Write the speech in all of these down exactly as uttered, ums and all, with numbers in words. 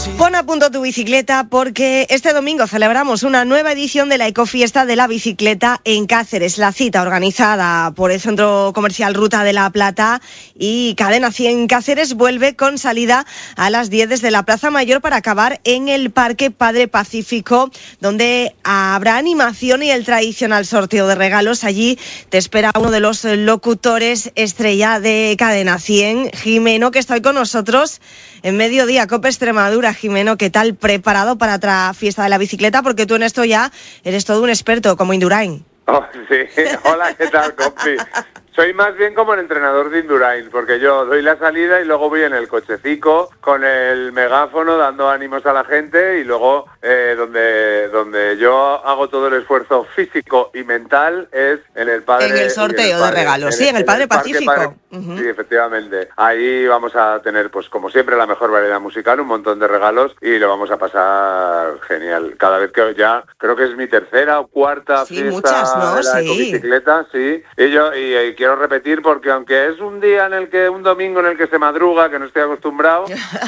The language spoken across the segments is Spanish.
Pon a punto tu bicicleta porque este domingo celebramos una nueva edición de la Ecofiesta de la Bicicleta en Cáceres. La cita organizada por el Centro Comercial Ruta de la Plata y Cadena cien Cáceres vuelve con salida a las diez desde la Plaza Mayor para acabar en el Parque Padre Pacífico, donde habrá animación y el tradicional sorteo de regalos. Allí te espera uno de los locutores estrella de Cadena cien, Jimeno, que está hoy con nosotros en Mediodía Cope Extremadura. Jimeno, ¿qué tal? ¿Preparado para otra fiesta de la bicicleta? Porque tú en esto ya eres todo un experto, como Indurain. Oh, sí, hola, ¿qué tal, compi? Soy más bien como el entrenador de Indurain, porque yo doy la salida y luego voy en el cochecico con el megáfono dando ánimos a la gente y luego eh, donde donde yo hago todo el esfuerzo físico y mental es en el padre... En el sorteo el padre, de regalos, sí, en el, el Padre Pacífico. Padre, uh-huh. Sí, efectivamente. Ahí vamos a tener, pues como siempre, la mejor variedad musical, un montón de regalos y lo vamos a pasar genial. Cada vez que ya, creo que es mi tercera o cuarta sí, fiesta muchas, ¿no? de la sí. ecobicicleta, sí. Y yo y, y quiero repetir porque aunque es un día en el que, un domingo en el que se madruga, que no estoy acostumbrado,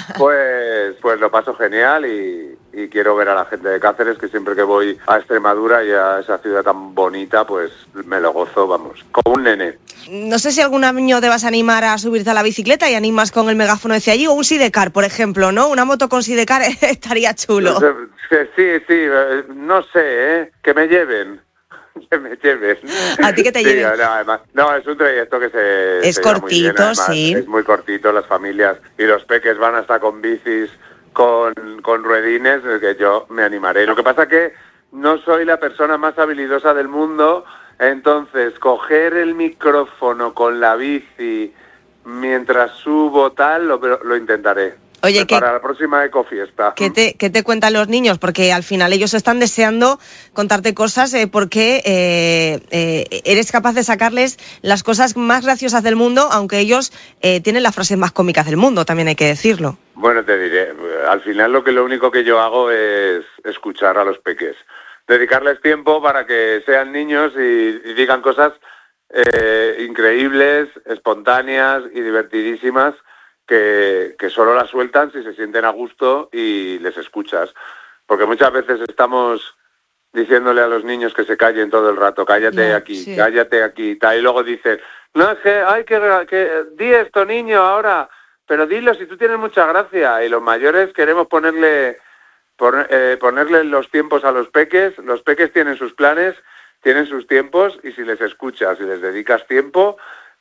pues pues lo paso genial y, y quiero ver a la gente de Cáceres, que siempre que voy a Extremadura y a esa ciudad tan bonita, pues me lo gozo, vamos, como un nene. No sé si algún año te vas a animar a subirte a la bicicleta y animas con el megáfono hacia allí, o un sidecar, por ejemplo, ¿no? Una moto con sidecar estaría chulo. Sí, sí, no sé, ¿eh? Que me lleven. Que me lleven. ¿A ti que te sí, lleven? No, además, no, es un trayecto que se... Es se cortito, muy bien, además, sí. Es muy cortito, las familias y los peques van hasta con bicis, con, con ruedines, que yo me animaré. Lo que pasa que no soy la persona más habilidosa del mundo, entonces coger el micrófono con la bici mientras subo tal, lo, lo intentaré. Oye, para que, la próxima ecofiesta. ¿qué te, ¿Qué te cuentan los niños? Porque al final ellos están deseando contarte cosas eh, porque eh, eh, eres capaz de sacarles las cosas más graciosas del mundo, aunque ellos eh, tienen las frases más cómicas del mundo, también hay que decirlo. Bueno, te diré, al final lo que lo único que yo hago es escuchar a los peques, dedicarles tiempo para que sean niños y, y digan cosas eh, increíbles, espontáneas y divertidísimas, que, que solo las sueltan si se sienten a gusto y les escuchas. Porque muchas veces estamos diciéndole a los niños que se callen todo el rato, cállate no, aquí, sí. cállate aquí, tal, y luego dicen, no, es que hay que, que, di esto, niño, ahora, pero dilo si tú tienes mucha gracia. Y los mayores queremos ponerle, poner, eh, ponerle los tiempos a los peques, los peques tienen sus planes, tienen sus tiempos, y si les escuchas y les dedicas tiempo,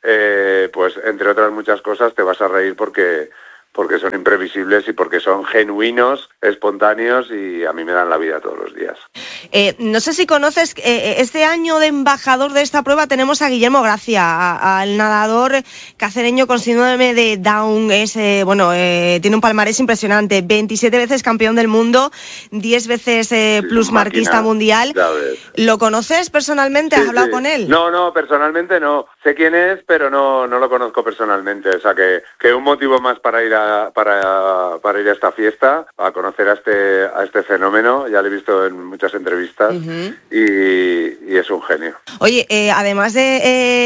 Eh, pues entre otras muchas cosas te vas a reír porque porque son imprevisibles y porque son genuinos, espontáneos y a mí me dan la vida todos los días. Eh, no sé si conoces, eh, este año de embajador de esta prueba tenemos a Guillermo Gracia, a, al nadador cacereño con síndrome de Down. Es, eh, bueno, eh, tiene un palmarés impresionante, veintisiete veces campeón del mundo, diez veces eh, sí, plusmarquista mundial. ¿Lo conoces personalmente? Sí, ¿Has hablado sí. con él? No, no, personalmente no. Sé quién es, pero no, no lo conozco personalmente. O sea, que, que un motivo más para ir a Para, para ir a esta fiesta, a conocer a este a este fenómeno. Ya lo he visto en muchas entrevistas. Uh-huh. y, y es un genio. Oye, eh, además de,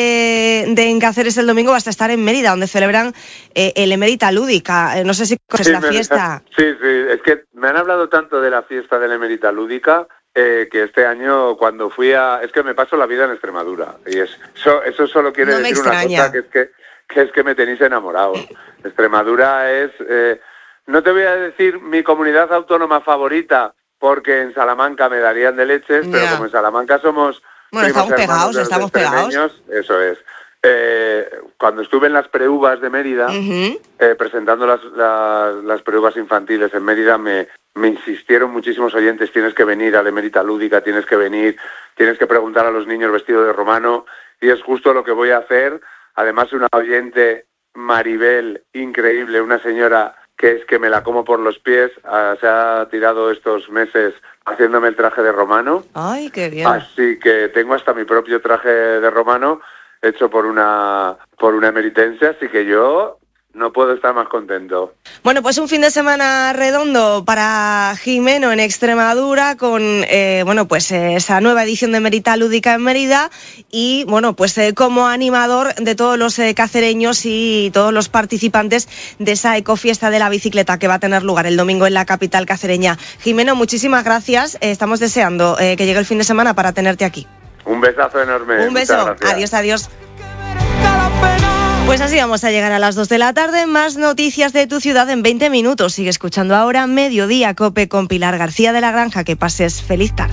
eh, de en Cáceres el domingo, vas a estar en Mérida, donde celebran eh, el Emerita Lúdica. Eh, no sé si conoces sí, la me, fiesta. Sí, sí, es que me han hablado tanto de la fiesta de la Emerita Lúdica eh, que este año cuando fui a... Es que me paso la vida en Extremadura. Y es, eso, eso solo quiere no decir una cosa, que es que que es que me tenéis enamorado. Extremadura es, eh, no te voy a decir mi comunidad autónoma favorita, porque en Salamanca me darían de leches, yeah. pero como en Salamanca somos bueno, primos estamos pegados, de estamos pegados. Eso es. Eh, cuando estuve en las preuvas de Mérida, uh-huh. eh, presentando las, las, las preuvas infantiles en Mérida, me, me insistieron muchísimos oyentes, tienes que venir a la Emerita Lúdica, tienes que venir, tienes que preguntar a los niños vestidos de romano, y es justo lo que voy a hacer. Además, una oyente, Maribel, increíble, una señora que es que me la como por los pies, uh, se ha tirado estos meses haciéndome el traje de romano. ¡Ay, qué bien! Así que tengo hasta mi propio traje de romano hecho por una por una emeritense, así que yo no puedo estar más contento. Bueno, pues un fin de semana redondo para Jimeno en Extremadura con, eh, bueno, pues eh, esa nueva edición de Merita Lúdica en Mérida y, bueno, pues eh, como animador de todos los eh, cacereños y todos los participantes de esa ecofiesta de la bicicleta que va a tener lugar el domingo en la capital cacereña. Jimeno, muchísimas gracias. Eh, estamos deseando eh, que llegue el fin de semana para tenerte aquí. Un besazo enorme. Un beso. Adiós, adiós. Pues así vamos a llegar a las dos de la tarde. Más noticias de tu ciudad en veinte minutos. Sigue escuchando ahora Mediodía Cope con Pilar García de la Granja. Que pases feliz tarde.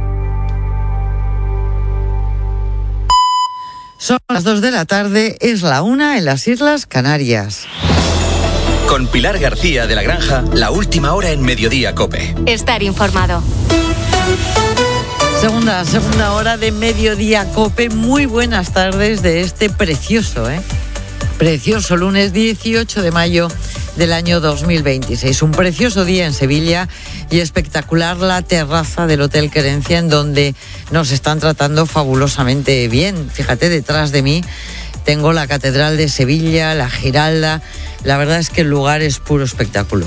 Son las dos de la tarde, es la una en las Islas Canarias. Con Pilar García de la Granja, la última hora en Mediodía Cope. Estar informado. Segunda, segunda hora de Mediodía Cope. Muy buenas tardes de este precioso, ¿eh? Precioso lunes dieciocho de mayo del año dos mil veintiséis. Un precioso día en Sevilla y espectacular la terraza del Hotel Querencia, en donde nos están tratando fabulosamente bien. Fíjate, detrás de mí tengo la Catedral de Sevilla, la Giralda. La verdad es que el lugar es puro espectáculo.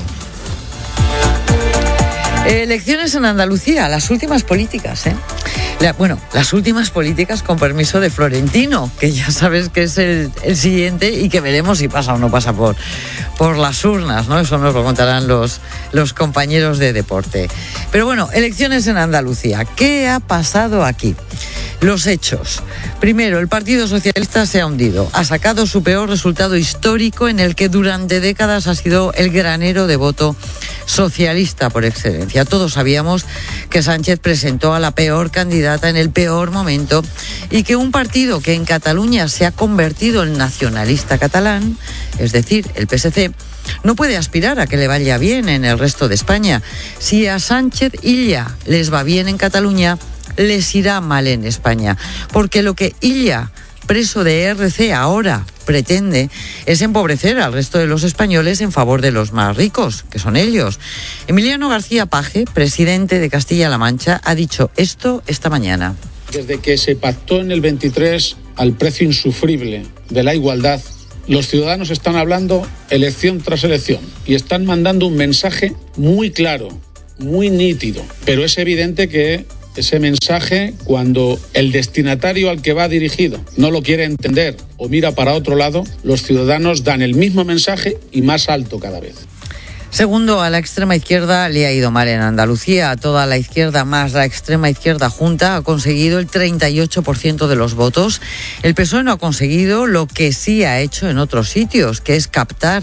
Elecciones en Andalucía, las últimas políticas, ¿eh? La, bueno, las últimas políticas con permiso de Florentino, que ya sabes que es el, el siguiente y que veremos si pasa o no pasa por, por las urnas, ¿no? Eso nos lo contarán los, los compañeros de deporte. Pero bueno, elecciones en Andalucía. ¿Qué ha pasado aquí? Los hechos. Primero, el Partido Socialista se ha hundido. Ha sacado su peor resultado histórico, en el que durante décadas ha sido el granero de voto socialista por excelencia. Todos sabíamos que Sánchez presentó a la peor candidata en el peor momento y que un partido que en Cataluña se ha convertido en nacionalista catalán, es decir, el P S C, no puede aspirar a que le vaya bien en el resto de España. Si a Sánchez Illa les va bien en Cataluña, les irá mal en España, porque lo que Illa, preso de E R C, ahora pretende es empobrecer al resto de los españoles en favor de los más ricos, que son ellos. Emiliano García Paje, presidente de Castilla-La Mancha, ha dicho esto esta mañana. Desde que se pactó en el veintitrés al precio insufrible de la igualdad, los ciudadanos están hablando elección tras elección y están mandando un mensaje muy claro, muy nítido, pero es evidente que ese mensaje, cuando el destinatario al que va dirigido no lo quiere entender o mira para otro lado, los ciudadanos dan el mismo mensaje y más alto cada vez. Segundo, a la extrema izquierda le ha ido mal en Andalucía. Toda la izquierda más la extrema izquierda junta ha conseguido el treinta y ocho por ciento de los votos. El P S O E no ha conseguido lo que sí ha hecho en otros sitios, que es captar,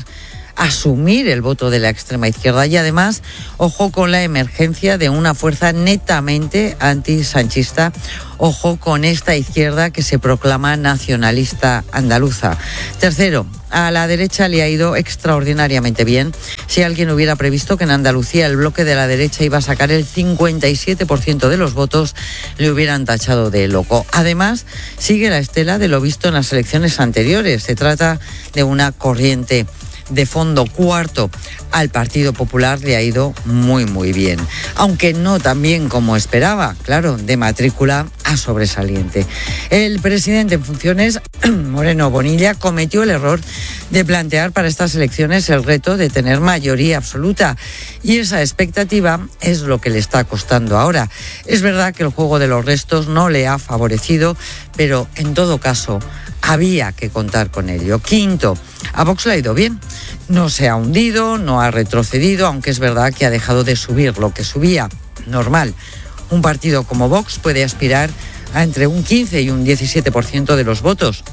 asumir el voto de la extrema izquierda. Y además, ojo con la emergencia de una fuerza netamente antisanchista. Ojo con esta izquierda que se proclama nacionalista andaluza. Tercero, a la derecha le ha ido extraordinariamente bien. Si alguien hubiera previsto que en Andalucía el bloque de la derecha iba a sacar el cincuenta y siete por ciento de los votos, le hubieran tachado de loco. Además, sigue la estela de lo visto en las elecciones anteriores. Se trata de una corriente de fondo. Cuarto, al Partido Popular le ha ido muy muy bien, aunque no tan bien como esperaba, claro, de matrícula a sobresaliente. El presidente en funciones, Moreno Bonilla, cometió el error de plantear para estas elecciones el reto de tener mayoría absoluta, y esa expectativa es lo que le está costando ahora. Es verdad que el juego de los restos no le ha favorecido, pero en todo caso había que contar con ello. Quinto, a Vox le ha ido bien. No se ha hundido, no ha retrocedido, aunque es verdad que ha dejado de subir lo que subía. Normal. Un partido como Vox puede aspirar a entre un quince y un diecisiete por ciento de los votos,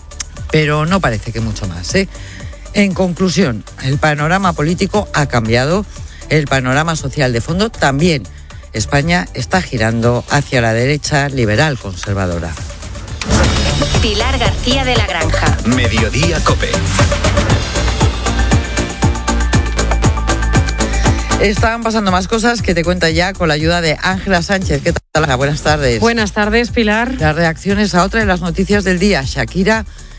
pero no parece que mucho más, ¿eh? En conclusión, el panorama político ha cambiado, el panorama social de fondo también. España está girando hacia la derecha liberal conservadora. Pilar García de la Granja. Mediodía Cope. Están pasando más cosas que te cuenta ya con la ayuda de Ángela Sánchez. ¿Qué tal? Buenas tardes. Buenas tardes, Pilar. Las reacciones a otra de las noticias del día. Shakira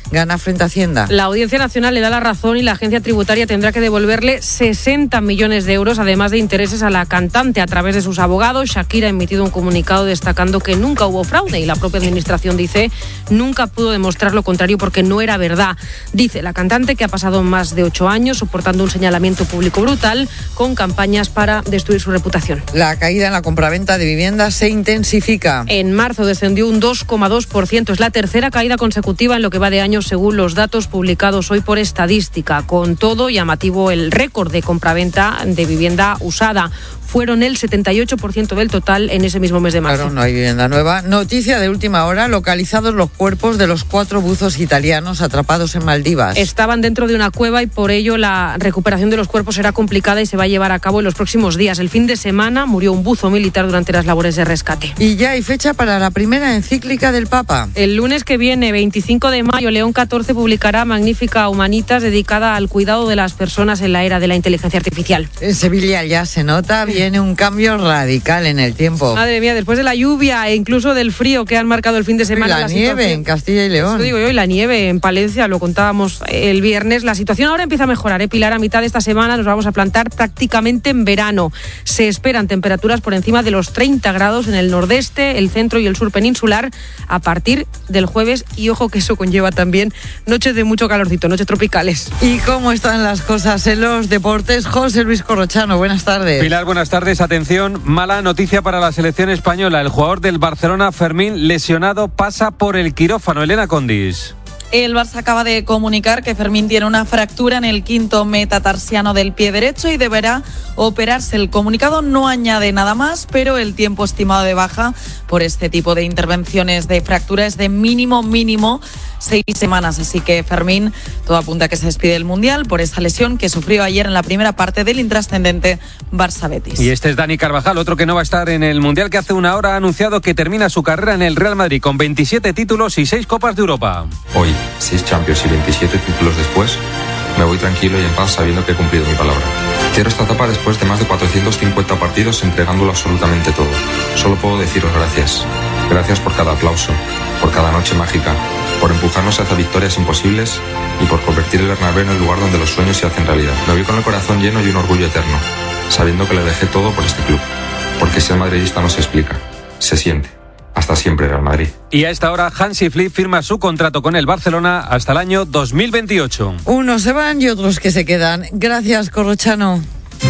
gana frente a Hacienda. La Audiencia Nacional le da la razón y la agencia tributaria tendrá que devolverle sesenta millones de euros, además de intereses a la cantante a través de sus abogados. Shakira ha emitido un comunicado destacando que nunca hubo fraude y la propia administración dice nunca pudo demostrar lo contrario porque no era verdad. Dice la cantante que ha pasado más de ocho años soportando un señalamiento público brutal con campañas para destruir su reputación. La caída en la compraventa de viviendas se intensifica. En marzo descendió un dos coma dos por ciento. Es la tercera caída consecutiva en lo que va de año según los datos publicados hoy por Estadística. Con todo, llamativo el récord de compraventa de vivienda usada. Fueron el setenta y ocho por ciento del total en ese mismo mes de marzo. Claro, no hay vivienda nueva. Noticia de última hora, localizados los cuerpos de los cuatro buzos italianos atrapados en Maldivas. Estaban dentro de una cueva y por ello la recuperación de los cuerpos será complicada y se va a llevar a cabo en los próximos días. El fin de semana murió un buzo militar durante las labores de rescate. Y ya hay fecha para la primera encíclica del Papa. El lunes que viene, veinticinco de mayo, León catorce publicará Magnífica Humanitas, dedicada al cuidado de las personas en la era de la inteligencia artificial. En Sevilla ya se nota, viene un cambio radical en el tiempo. Madre mía, después de la lluvia e incluso del frío que han marcado el fin de semana. Y la, la nieve situación... en Castilla y León. Eso digo yo, y la nieve en Palencia, lo contábamos el viernes. La situación ahora empieza a mejorar, ¿eh, Pilar? A mitad de esta semana nos vamos a plantar prácticamente en verano. Se esperan temperaturas por encima de los treinta grados en el nordeste, el centro y el sur peninsular a partir del jueves. Y ojo que eso conlleva también noches de mucho calorcito, noches tropicales. ¿Y cómo están las cosas en los deportes? José Luis Corrochano, buenas tardes. Pilar, buenas tardes. Atención, mala noticia para la selección española. El jugador del Barcelona, Fermín, lesionado, pasa por el quirófano. Elena Condis. El Barça acaba de comunicar que Fermín tiene una fractura en el quinto metatarsiano del pie derecho y deberá operarse. El comunicado no añade nada más, pero el tiempo estimado de baja por este tipo de intervenciones de fractura es de mínimo, mínimo seis semanas. Así que Fermín, todo apunta a que se despide del Mundial por esa lesión que sufrió ayer en la primera parte del intrascendente Barça-Betis. Y este es Dani Carvajal, otro que no va a estar en el Mundial, que hace una hora ha anunciado que termina su carrera en el Real Madrid con veintisiete títulos y seis Copas de Europa. Hoy, seis Champions y veintisiete títulos después, me voy tranquilo y en paz sabiendo que he cumplido mi palabra. Cierro esta etapa después de más de cuatrocientos cincuenta partidos entregándolo absolutamente todo. Solo puedo deciros gracias. Gracias por cada aplauso, por cada noche mágica, por empujarnos hacia victorias imposibles y por convertir el Bernabéu en el lugar donde los sueños se hacen realidad. Me voy con el corazón lleno y un orgullo eterno, sabiendo que le dejé todo por este club. Porque ser madridista no se explica, se siente. Hasta siempre, Real Madrid. Y a esta hora, Hansi Flick firma su contrato con el Barcelona hasta el año dos mil veintiocho. Unos se van y otros que se quedan. Gracias, Corrochano.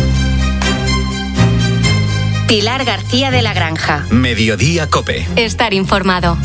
Pilar García de la Granja. Mediodía COPE. Estar informado.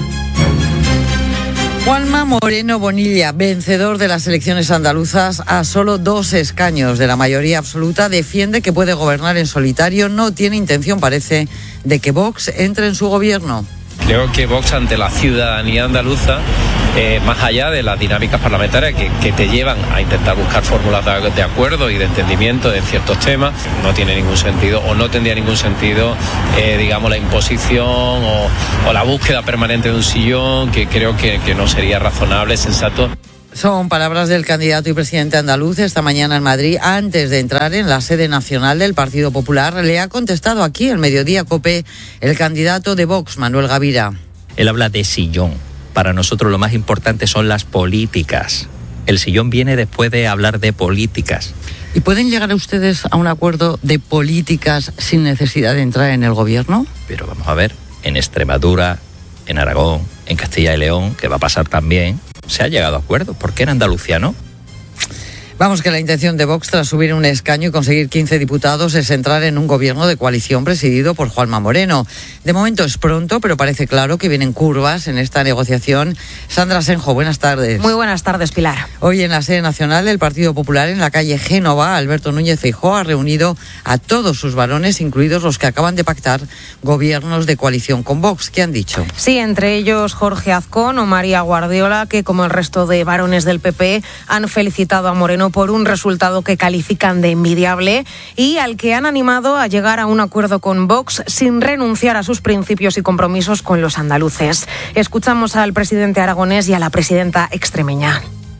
Juanma Moreno Bonilla, vencedor de las elecciones andaluzas a solo dos escaños de la mayoría absoluta, defiende que puede gobernar en solitario. No tiene intención, parece, de que Vox entre en su gobierno. Creo que Vox, ante la ciudadanía andaluza, eh, más allá de las dinámicas parlamentarias que, que te llevan a intentar buscar fórmulas de, de acuerdo y de entendimiento en ciertos temas, no tiene ningún sentido o no tendría ningún sentido, eh, digamos, la imposición o, o la búsqueda permanente de un sillón, que creo que, que no sería razonable, sensato. Son palabras del candidato y presidente andaluz esta mañana en Madrid. Antes de entrar en la sede nacional del Partido Popular, le ha contestado aquí en Mediodía COPE el candidato de Vox, Manuel Gavira. Él habla de sillón. Para nosotros lo más importante son las políticas. El sillón viene después de hablar de políticas. ¿Y pueden llegar ustedes a un acuerdo de políticas sin necesidad de entrar en el gobierno? Pero vamos a ver, en Extremadura, en Aragón, en Castilla y León, que va a pasar también, se ha llegado a acuerdo. ¿Por qué en Andalucía no? Vamos, que la intención de Vox, tras subir un escaño y conseguir quince diputados, es entrar en un gobierno de coalición presidido por Juanma Moreno. De momento es pronto, pero parece claro que vienen curvas en esta negociación. Sandra Senjo, buenas tardes. Muy buenas tardes, Pilar. Hoy en la sede nacional del Partido Popular, en la calle Génova, Alberto Núñez Feijóo ha reunido a todos sus varones, incluidos los que acaban de pactar gobiernos de coalición con Vox. ¿Qué han dicho? Sí, entre ellos Jorge Azcón o María Guardiola, que como el resto de varones del P P han felicitado a Moreno por un resultado que califican de envidiable y al que han animado a llegar a un acuerdo con Vox sin renunciar a sus principios y compromisos con los andaluces. Escuchamos al presidente aragonés y a la presidenta extremeña.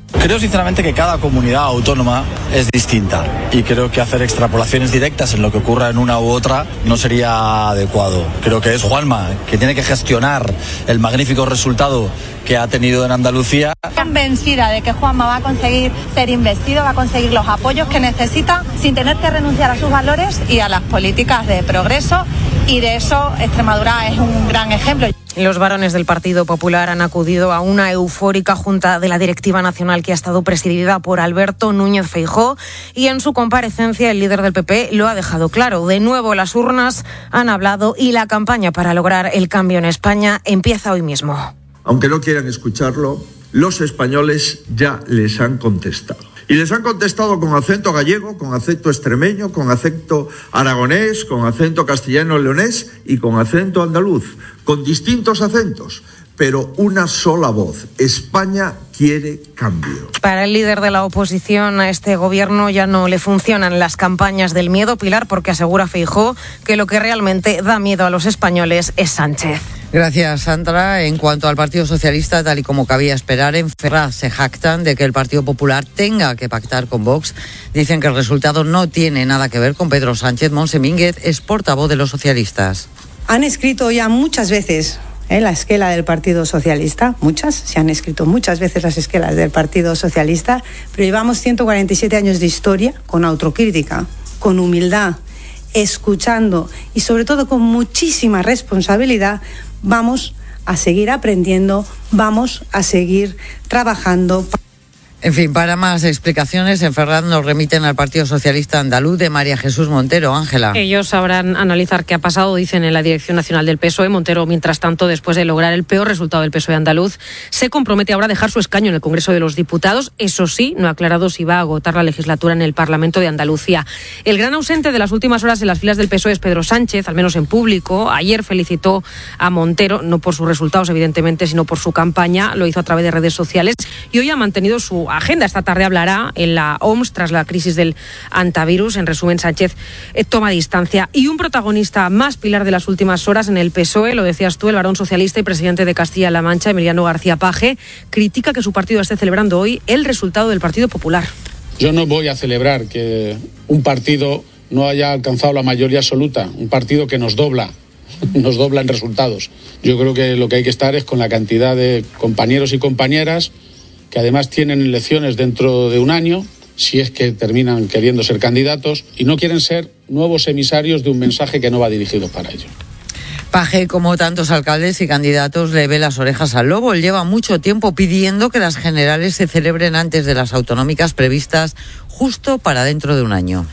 Creo sinceramente que cada comunidad autónoma es distinta y creo que hacer extrapolaciones directas en lo que ocurra en una u otra no sería adecuado. Creo que es Juanma que tiene que gestionar el magnífico resultado que ha tenido en Andalucía. Convencida de que Juanma va a conseguir ser investido, va a conseguir los apoyos que necesita sin tener que renunciar a sus valores y a las políticas de progreso, y de eso Extremadura es un gran ejemplo. Los varones del Partido Popular han acudido a una eufórica junta de la directiva nacional que ha estado presidida por Alberto Núñez Feijóo, y en su comparecencia el líder del P P lo ha dejado claro. De nuevo las urnas han hablado y la campaña para lograr el cambio en España empieza hoy mismo. Aunque no quieran escucharlo, los españoles ya les han contestado. Y les han contestado con acento gallego, con acento extremeño, con acento aragonés, con acento castellano-leonés y con acento andaluz, con distintos acentos, pero una sola voz. España quiere cambio. Para el líder de la oposición a este gobierno ya no le funcionan las campañas del miedo, Pilar, porque asegura Feijóo que lo que realmente da miedo a los españoles es Sánchez. Gracias, Sandra. En cuanto al Partido Socialista, tal y como cabía esperar, en Ferraz se jactan de que el Partido Popular tenga que pactar con Vox. Dicen que el resultado no tiene nada que ver con Pedro Sánchez. Montse Mínguez es portavoz de los socialistas. Han escrito ya muchas veces ¿eh? la esquela del Partido Socialista, muchas, se han escrito muchas veces las esquelas del Partido Socialista, pero llevamos ciento cuarenta y siete años de historia con autocrítica, con humildad, escuchando y sobre todo con muchísima responsabilidad. Vamos a seguir aprendiendo, vamos a seguir trabajando. En fin, para más explicaciones, en Ferraz nos remiten al Partido Socialista Andaluz de María Jesús Montero. Ángela. Ellos sabrán analizar qué ha pasado, dicen en la Dirección Nacional del P S O E. Montero, mientras tanto, después de lograr el peor resultado del P S O E andaluz, se compromete ahora a dejar su escaño en el Congreso de los Diputados. Eso sí, no ha aclarado si va a agotar la legislatura en el Parlamento de Andalucía. El gran ausente de las últimas horas en las filas del P S O E es Pedro Sánchez, al menos en público. Ayer felicitó a Montero, no por sus resultados, evidentemente, sino por su campaña. Lo hizo a través de redes sociales y hoy ha mantenido su agenda. Esta tarde hablará en la O M S tras la crisis del antivirus. En resumen, Sánchez eh, toma distancia. Y un protagonista más, Pilar, de las últimas horas en el P S O E, lo decías tú, el varón socialista y presidente de Castilla-La Mancha, Emiliano García Paje, critica que su partido esté celebrando hoy el resultado del Partido Popular. Yo no voy a celebrar que un partido no haya alcanzado la mayoría absoluta, un partido que nos dobla, nos dobla en resultados. Yo creo que lo que hay que estar es con la cantidad de compañeros y compañeras que además tienen elecciones dentro de un año, si es que terminan queriendo ser candidatos, y no quieren ser nuevos emisarios de un mensaje que no va dirigido para ellos. Paje, como tantos alcaldes y candidatos, le ve las orejas al lobo. Él lleva mucho tiempo pidiendo que las generales se celebren antes de las autonómicas previstas justo para dentro de un año.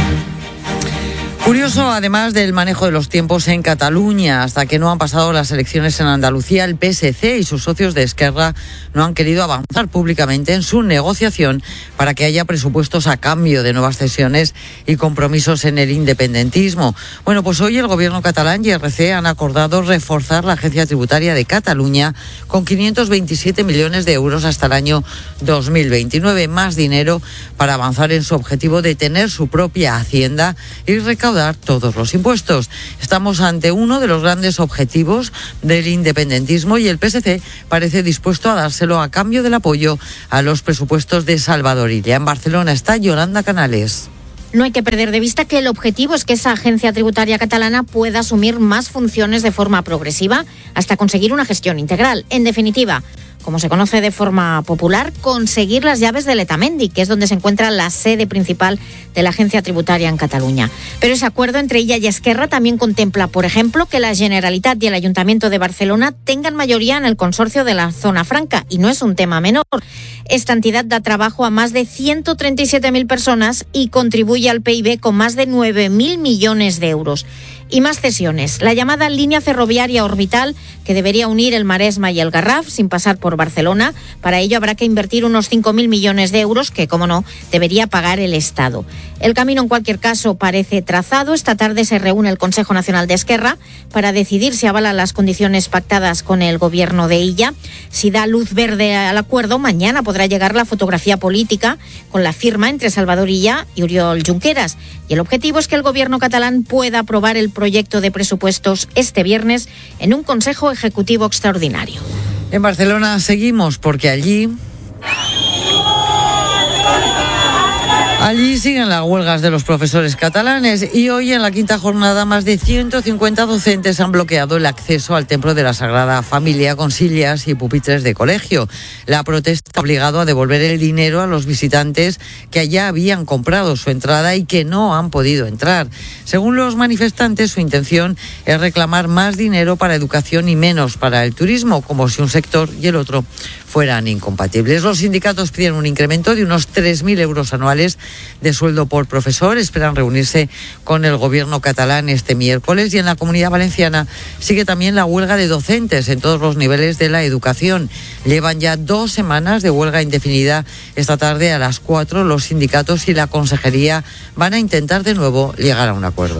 Curioso, además del manejo de los tiempos en Cataluña, hasta que no han pasado las elecciones en Andalucía, el P S C y sus socios de Esquerra no han querido avanzar públicamente en su negociación para que haya presupuestos a cambio de nuevas cesiones y compromisos en el independentismo. Bueno, pues hoy el gobierno catalán y R C han acordado reforzar la Agencia Tributaria de Cataluña con quinientos veintisiete millones de euros hasta el año dos mil veintinueve, más dinero para avanzar en su objetivo de tener su propia hacienda y recaudar todos los impuestos. Estamos ante uno de los grandes objetivos del independentismo y el P S C parece dispuesto a dárselo a cambio del apoyo a los presupuestos de Salvador Illa. En Barcelona está Yolanda Canales. No hay que perder de vista que el objetivo es que esa agencia tributaria catalana pueda asumir más funciones de forma progresiva hasta conseguir una gestión integral. En definitiva, como se conoce de forma popular, conseguir las llaves del Letamendi, que es donde se encuentra la sede principal de la agencia tributaria en Cataluña. Pero ese acuerdo entre ella y Esquerra también contempla, por ejemplo, que la Generalitat y el Ayuntamiento de Barcelona tengan mayoría en el consorcio de la Zona Franca, y no es un tema menor. Esta entidad da trabajo a más de ciento treinta y siete mil personas y contribuye al P I B con más de nueve mil millones de euros. Y más cesiones. La llamada línea ferroviaria orbital, que debería unir el Maresma y el Garraf sin pasar por Barcelona. Para ello habrá que invertir unos cinco mil millones de euros que, como no, debería pagar el Estado. El camino, en cualquier caso, parece trazado. Esta tarde se reúne el Consejo Nacional de Esquerra para decidir si avala las condiciones pactadas con el gobierno de Illa. Si da luz verde al acuerdo, mañana podrá llegar la fotografía política con la firma entre Salvador Illa y Oriol Junqueras. Y el objetivo es que el gobierno catalán pueda aprobar el proyecto de presupuestos este viernes en un Consejo Ejecutivo extraordinario. En Barcelona seguimos porque allí Allí siguen las huelgas de los profesores catalanes y hoy en la quinta jornada más de ciento cincuenta docentes han bloqueado el acceso al Templo de la Sagrada Familia con sillas y pupitres de colegio. La protesta ha obligado a devolver el dinero a los visitantes que allá habían comprado su entrada y que no han podido entrar. Según los manifestantes, su intención es reclamar más dinero para educación y menos para el turismo, como si un sector y el otro fueran incompatibles. Los sindicatos piden un incremento de unos tres mil euros anuales de sueldo por profesor. Esperan reunirse con el gobierno catalán este miércoles y en la Comunidad Valenciana sigue también la huelga de docentes en todos los niveles de la educación. Llevan ya dos semanas de huelga indefinida. Esta tarde a las cuatro los sindicatos y la consejería van a intentar de nuevo llegar a un acuerdo.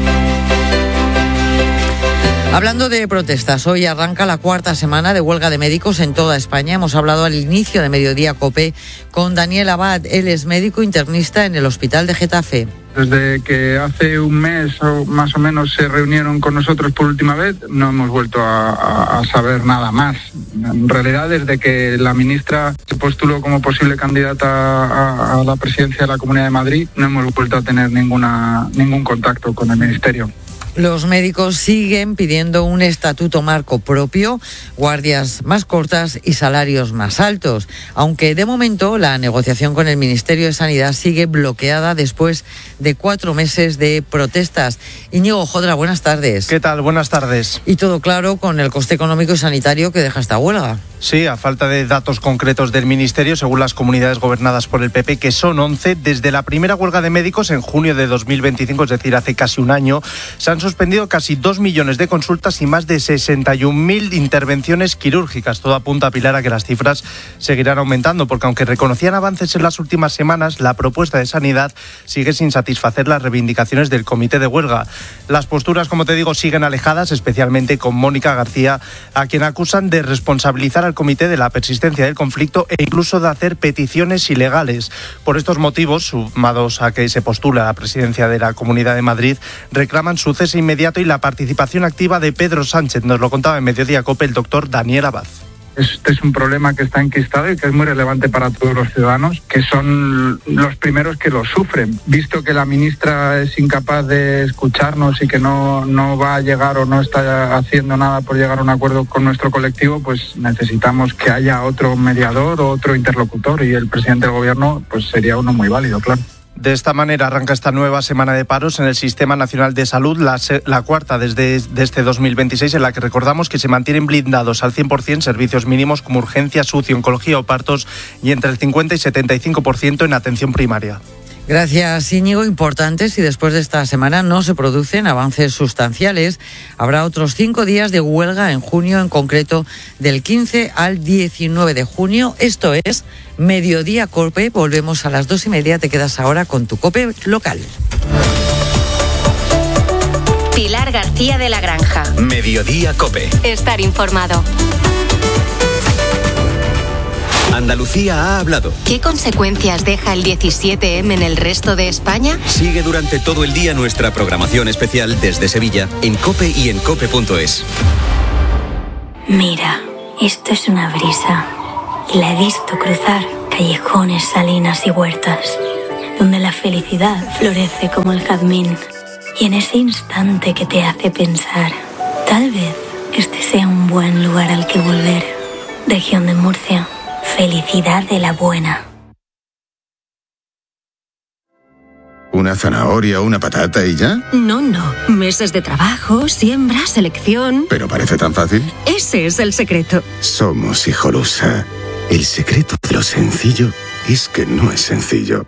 Hablando de protestas, hoy arranca la cuarta semana de huelga de médicos en toda España. Hemos hablado al inicio de Mediodía COPE con Daniel Abad. Él es médico internista en el Hospital de Getafe. Desde que hace un mes o más o menos se reunieron con nosotros por última vez, no hemos vuelto a, a, a saber nada más. En realidad, desde que la ministra se postuló como posible candidata a, a la presidencia de la Comunidad de Madrid, no hemos vuelto a tener ninguna ningún contacto con el Ministerio. Los médicos siguen pidiendo un estatuto marco propio, guardias más cortas y salarios más altos, aunque de momento la negociación con el Ministerio de Sanidad sigue bloqueada después de cuatro meses de protestas. Íñigo Jodra, buenas tardes. ¿Qué tal? Buenas tardes. Y todo claro con el coste económico y sanitario que deja esta huelga. Sí, a falta de datos concretos del Ministerio, según las comunidades gobernadas por el P P, que son once, desde la primera huelga de médicos en junio de dos mil veinticinco, es decir, hace casi un año, se han suspendido casi dos millones de consultas y más de sesenta y un mil intervenciones quirúrgicas. Todo apunta, a Pilar, a que las cifras seguirán aumentando, porque aunque reconocían avances en las últimas semanas, la propuesta de Sanidad sigue sin satisfacer las reivindicaciones del comité de huelga. Las posturas, como te digo, siguen alejadas, especialmente con Mónica García, a quien acusan de responsabilizar al comité de la persistencia del conflicto e incluso de hacer peticiones ilegales. Por estos motivos, sumados a que se postula a la presidencia de la Comunidad de Madrid, reclaman su cese inmediato y la participación activa de Pedro Sánchez. Nos lo contaba en Mediodía COPE el doctor Daniel Abad. Este es un problema que está enquistado y que es muy relevante para todos los ciudadanos, que son los primeros que lo sufren. Visto que la ministra es incapaz de escucharnos y que no, no va a llegar o no está haciendo nada por llegar a un acuerdo con nuestro colectivo, pues necesitamos que haya otro mediador o otro interlocutor, y el presidente del gobierno pues sería uno muy válido, claro. De esta manera arranca esta nueva semana de paros en el Sistema Nacional de Salud, la, la cuarta desde de este dos mil veintiséis, en la que recordamos que se mantienen blindados al cien por ciento servicios mínimos como urgencias, U C I, oncología o partos, y entre el cincuenta y setenta y cinco por ciento en atención primaria. Gracias, Íñigo. Importantes, y después de esta semana no se producen avances sustanciales. Habrá otros cinco días de huelga en junio, en concreto del quince al diecinueve de junio. Esto es Mediodía COPE. Volvemos a las dos y media. Te quedas ahora con tu COPE local. Pilar García de la Granja. Mediodía COPE. Estar informado. Andalucía ha hablado. ¿Qué consecuencias deja el diecisiete eme en el resto de España? Sigue durante todo el día nuestra programación especial desde Sevilla en COPE y en cope punto es. Mira, esto es una brisa. Y la he visto cruzar callejones, salinas y huertas, donde la felicidad florece como el jazmín. Y en ese instante que te hace pensar, tal vez este sea un buen lugar al que volver. Región de Murcia. Felicidad de la buena. ¿Una zanahoria o una patata y ya? No, no. Meses de trabajo, siembra, selección. ¿Pero parece tan fácil? Ese es el secreto. Somos Hijolusa. El secreto de lo sencillo es que no es sencillo.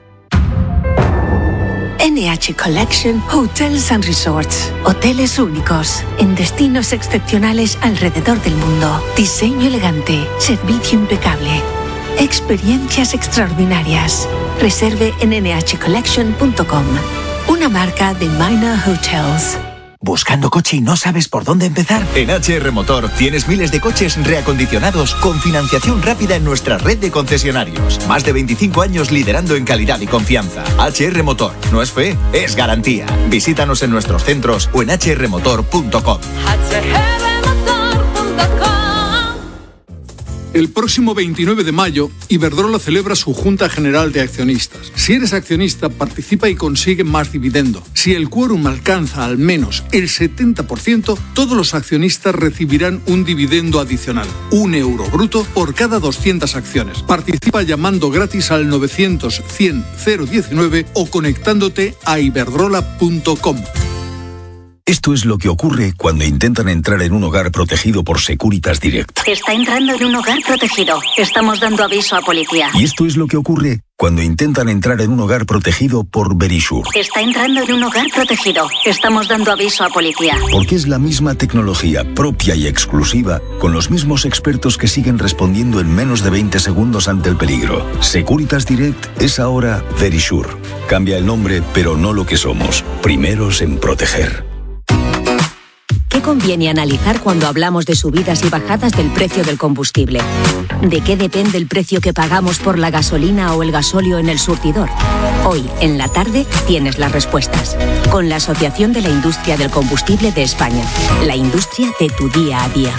N H Collection Hotels and Resorts. Hoteles únicos en destinos excepcionales alrededor del mundo. Diseño elegante, servicio impecable, experiencias extraordinarias. Reserve en ene hache collection punto com. Una marca de Minor Hotels. ¿Buscando coche y no sabes por dónde empezar? En H R Motor tienes miles de coches reacondicionados con financiación rápida en nuestra red de concesionarios. Más de veinticinco años liderando en calidad y confianza. H R Motor. No es fe, es garantía. Visítanos en nuestros centros o en hache erre motor punto com. El próximo veintinueve de mayo, Iberdrola celebra su Junta General de Accionistas. Si eres accionista, participa y consigue más dividendo. Si el quórum alcanza al menos el setenta por ciento, todos los accionistas recibirán un dividendo adicional, un euro bruto por cada doscientas acciones. Participa llamando gratis al novecientos cien cero diecinueve o conectándote a iberdrola punto com. Esto es lo que ocurre cuando intentan entrar en un hogar protegido por Securitas Direct. Está entrando en un hogar protegido. Estamos dando aviso a policía. Y esto es lo que ocurre cuando intentan entrar en un hogar protegido por Verisure. Está entrando en un hogar protegido. Estamos dando aviso a policía. Porque es la misma tecnología propia y exclusiva, con los mismos expertos que siguen respondiendo en menos de veinte segundos ante el peligro. Securitas Direct es ahora Verisure. Cambia el nombre, pero no lo que somos. Primeros en proteger. ¿Qué conviene analizar cuando hablamos de subidas y bajadas del precio del combustible? ¿De qué depende el precio que pagamos por la gasolina o el gasóleo en el surtidor? Hoy, en la tarde, tienes las respuestas. Con la Asociación de la Industria del Combustible de España. La industria de tu día a día.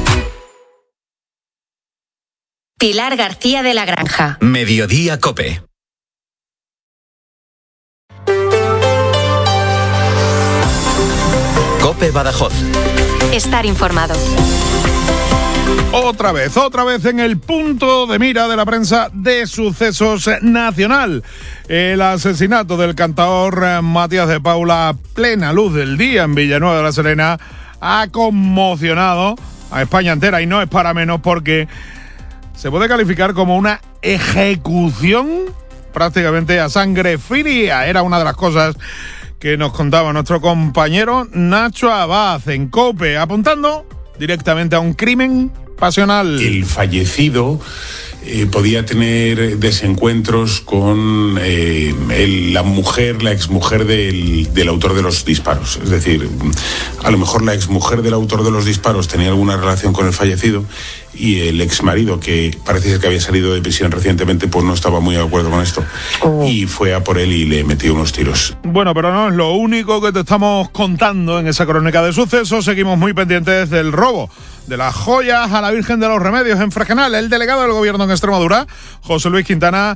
Pilar García de la Granja. Mediodía COPE. COPE Badajoz. Estar informado. Otra vez, otra vez en el punto de mira de la prensa de Sucesos Nacional. El asesinato del cantaor Matías de Paula a plena luz del día en Villanueva de la Serena ha conmocionado a España entera, y no es para menos porque se puede calificar como una ejecución prácticamente a sangre fría. Era una de las cosas que nos contaba nuestro compañero Nacho Abad en COPE, apuntando directamente a un crimen pasional. El fallecido eh, podía tener desencuentros con eh, el, la mujer, la exmujer del, del autor de los disparos. Es decir, a lo mejor la exmujer del autor de los disparos tenía alguna relación con el fallecido y el exmarido, que parece ser que había salido de prisión recientemente, pues no estaba muy de acuerdo con esto. Oh. Y fue a por él y le metió unos tiros. Bueno, pero no es lo único que te estamos contando en esa crónica de sucesos. Seguimos muy pendientes del robo de las joyas a la Virgen de los Remedios en Fregenal. El delegado del gobierno en Extremadura, José Luis Quintana,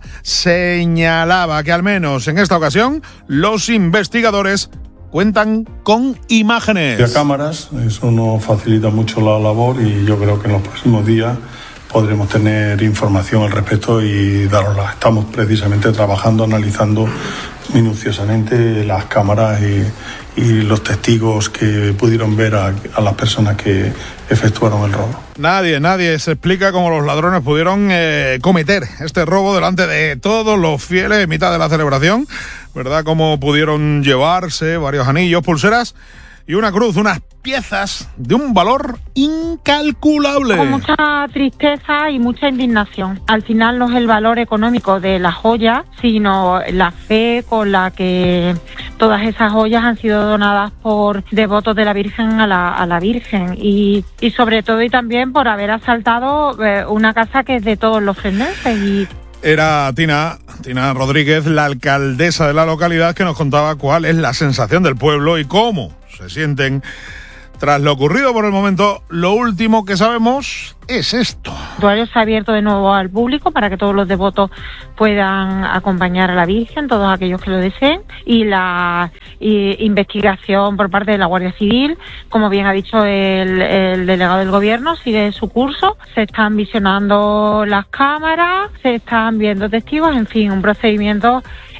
señalaba que al menos en esta ocasión los investigadores cuentan con imágenes. De cámaras, eso nos facilita mucho la labor y yo creo que en los próximos días podremos tener información al respecto y darosla. Estamos precisamente trabajando, analizando minuciosamente las cámaras y, y los testigos que pudieron ver a, a las personas que efectuaron el robo. Nadie, nadie se explica cómo los ladrones pudieron eh, cometer este robo delante de todos los fieles en mitad de la celebración, ¿verdad? Cómo pudieron llevarse varios anillos, pulseras y una cruz, unas piezas de un valor incalculable. Con mucha tristeza y mucha indignación. Al final no es el valor económico de la joya, sino la fe con la que todas esas joyas han sido donadas por devotos de la Virgen a la, a la Virgen. Y, y sobre todo y también por haber asaltado eh, una casa que es de todos los frenenses. Y Era Tina, Tina Rodríguez, la alcaldesa de la localidad, que nos contaba cuál es la sensación del pueblo y cómo se sienten tras lo ocurrido. Por el momento, lo último que sabemos es esto. El santuario se ha abierto de nuevo al público para que todos los devotos puedan acompañar a la Virgen, todos aquellos que lo deseen, y la y, investigación por parte de la Guardia Civil, como bien ha dicho el, el delegado del gobierno, sigue su curso. Se están visionando las cámaras, se están viendo testigos, en fin, un procedimiento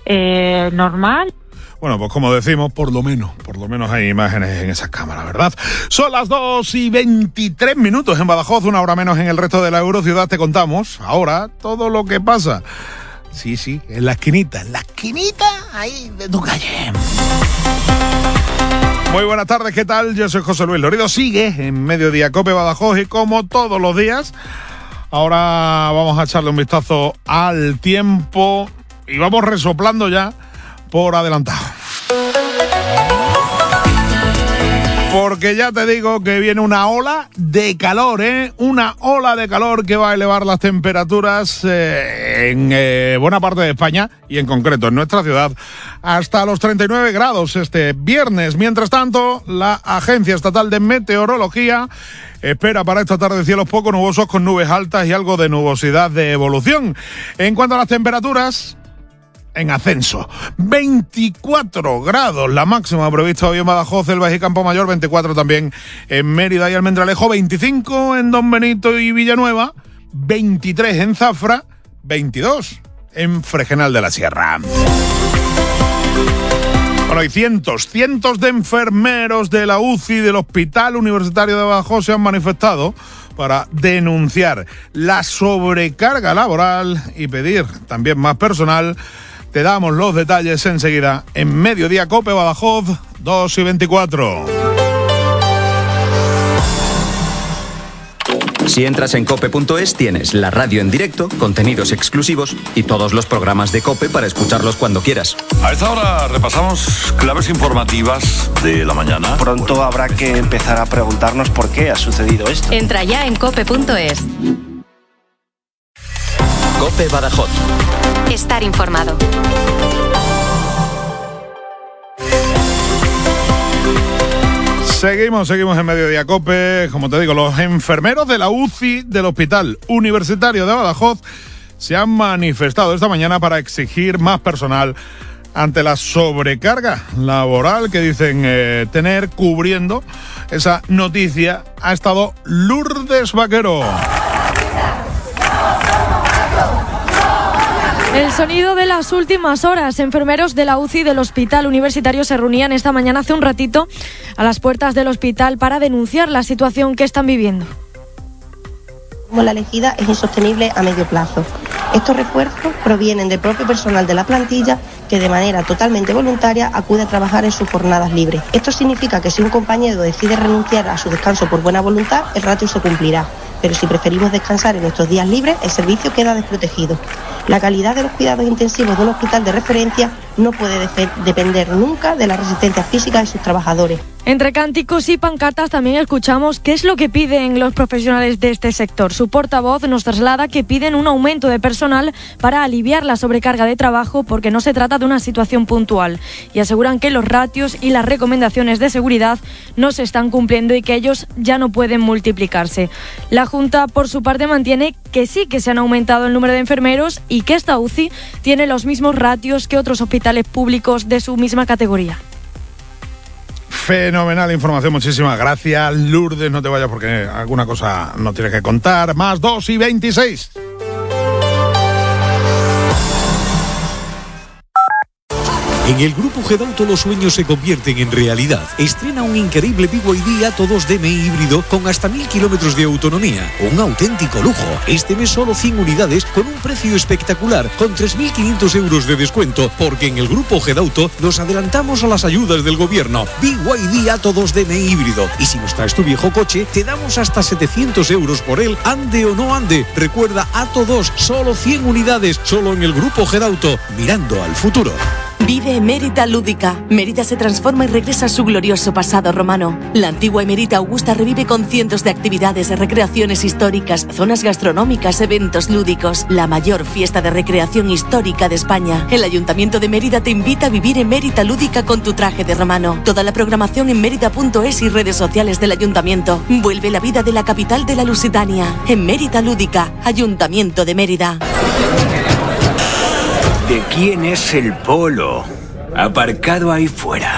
eh, normal. Bueno, pues como decimos, por lo menos, por lo menos hay imágenes en esas cámaras, ¿verdad? Son las dos y veintitrés minutos en Badajoz, una hora menos en el resto de la Eurociudad. Te contamos ahora todo lo que pasa. Sí, sí, en la esquinita, en la esquinita ahí de tu calle. Muy buenas tardes, ¿qué tal? Yo soy José Luis Lorido. Sigue en Mediodía COPE Badajoz y como todos los días, ahora vamos a echarle un vistazo al tiempo y vamos resoplando ya por adelantado. Porque ya te digo que viene una ola de calor, ¿eh? Una ola de calor que va a elevar las temperaturas eh, en eh, buena parte de España y en concreto en nuestra ciudad hasta los treinta y nueve grados este viernes. Mientras tanto, la Agencia Estatal de Meteorología espera para esta tarde cielos poco nubosos con nubes altas y algo de nubosidad de evolución. En cuanto a las temperaturas, en ascenso. veinticuatro grados la máxima prevista hoy en Badajoz, Elvas y Campo Mayor, veinticuatro también en Mérida y Almendralejo, veinticinco en Don Benito y Villanueva, veintitrés en Zafra, veintidós en Fregenal de la Sierra. Bueno, hay cientos, cientos de enfermeros de la U C I del Hospital Universitario de Badajoz se han manifestado para denunciar la sobrecarga laboral y pedir también más personal. Te damos los detalles enseguida en Mediodía Cope Badajoz, dos y veinticuatro. Si entras en cope punto es tienes la radio en directo, contenidos exclusivos y todos los programas de COPE para escucharlos cuando quieras. A esta hora repasamos claves informativas de la mañana. Pronto habrá que empezar a preguntarnos por qué ha sucedido esto. Entra ya en cope punto es. COPE Badajoz. Estar informado. Seguimos, seguimos en Mediodía Cope. Como te digo, los enfermeros de la U C I del Hospital Universitario de Badajoz se han manifestado esta mañana para exigir más personal ante la sobrecarga laboral que dicen eh, tener. Cubriendo esa noticia ha estado Lourdes Vaquero. El sonido de las últimas horas. Enfermeros de la U C I del Hospital Universitario se reunían esta mañana hace un ratito a las puertas del hospital para denunciar la situación que están viviendo. Como la elegida es insostenible a medio plazo. Estos refuerzos provienen del propio personal de la plantilla que de manera totalmente voluntaria acude a trabajar en sus jornadas libres. Esto significa que si un compañero decide renunciar a su descanso por buena voluntad, el ratio se cumplirá. Pero si preferimos descansar en nuestros días libres, el servicio queda desprotegido. La calidad de los cuidados intensivos de un hospital de referencia no puede de- depender nunca de la resistencia física de sus trabajadores. Entre cánticos y pancartas también escuchamos qué es lo que piden los profesionales de este sector. Su portavoz nos traslada que piden un aumento de personal para aliviar la sobrecarga de trabajo porque no se trata de una situación puntual y aseguran que los ratios y las recomendaciones de seguridad no se están cumpliendo y que ellos ya no pueden multiplicarse. La Junta, por su parte, mantiene que sí que se han aumentado el número de enfermeros y que esta U C I tiene los mismos ratios que otros hospitales públicos de su misma categoría. Fenomenal información, muchísimas gracias, Lourdes. No te vayas porque alguna cosa no tienes que contar. Más dos y veintiséis. En el Grupo Gedauto los sueños se convierten en realidad. Estrena un increíble B Y D Atto dos D M I híbrido con hasta mil kilómetros de autonomía. Un auténtico lujo. Este mes solo cien unidades con un precio espectacular, con tres mil quinientos euros de descuento, porque en el Grupo Gedauto nos adelantamos a las ayudas del gobierno. B Y D Atto dos D M I híbrido. Y si nos traes tu viejo coche, te damos hasta setecientos euros por él, ande o no ande. Recuerda, Atto dos, solo cien unidades, solo en el Grupo Gedauto, mirando al futuro. Vive Emérita Lúdica. Mérida se transforma y regresa a su glorioso pasado romano. La antigua Emérita Augusta revive con cientos de actividades, recreaciones históricas, zonas gastronómicas, eventos lúdicos. La mayor fiesta de recreación histórica de España. El Ayuntamiento de Mérida te invita a vivir Emérita Lúdica con tu traje de romano. Toda la programación en mérida punto es y redes sociales del Ayuntamiento. Vuelve la vida de la capital de la Lusitania. Emérita Lúdica, Ayuntamiento de Mérida. ¿De quién es el polo? Aparcado ahí fuera.